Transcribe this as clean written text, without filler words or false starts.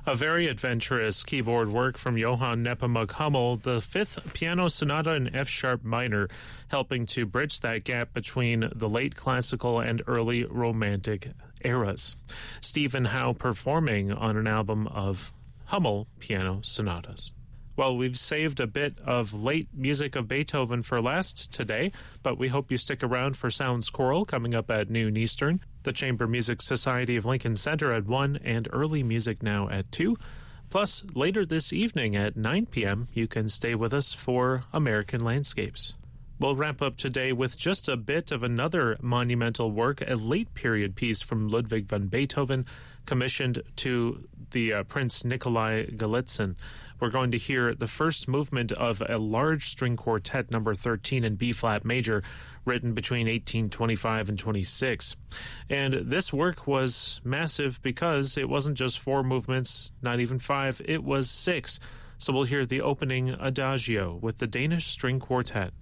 A very adventurous keyboard work from Johann Nepomuk Hummel, the fifth piano sonata in F-sharp minor, helping to bridge that gap between the late classical and early romantic eras. Stephen Howe performing on an album of Hummel piano sonatas. Well, we've saved a bit of late music of Beethoven for last today, but we hope you stick around for Sounds Choral coming up at noon Eastern, the Chamber Music Society of Lincoln Center at 1, and Early Music Now at 2. Plus, later this evening at 9 p.m., you can stay with us for American Landscapes. We'll wrap up today with just a bit of another monumental work, a late period piece from Ludwig van Beethoven, commissioned to the Prince Nikolai Golitsyn. We're going to hear the first movement of a large string quartet, number 13 in B-flat major, written between 1825 and 26. And this work was massive because it wasn't just 4 movements, not even 5, it was 6. So we'll hear the opening Adagio with the Danish String Quartet.